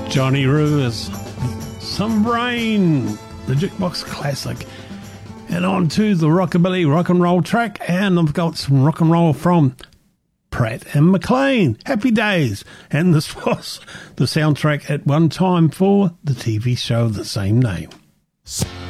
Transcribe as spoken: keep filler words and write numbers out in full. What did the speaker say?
Johnny Rivers, Some Rain, the Jukebox Classic. And on to the rockabilly rock and roll track, and I've got some rock and roll from Pratt and McLean, Happy Days. And this was the soundtrack at one time for the T V show of the same name.